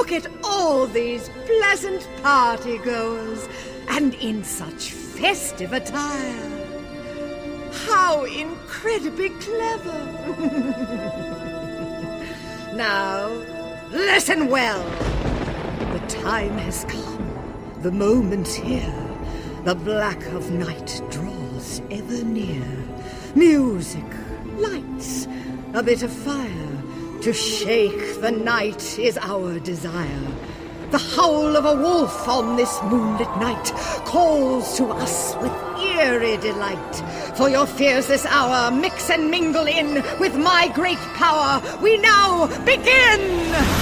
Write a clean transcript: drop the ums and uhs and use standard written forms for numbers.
look at all these pleasant party-goers, and in such festive attire. How incredibly clever! Now, listen well. The time has come, the moment's here. The black of night draws ever near. Music, lights, a bit of fire. To shake the night is our desire. The howl of a wolf on this moonlit night calls to us with eerie delight. For your fears this hour mix and mingle in with my great power. We now begin!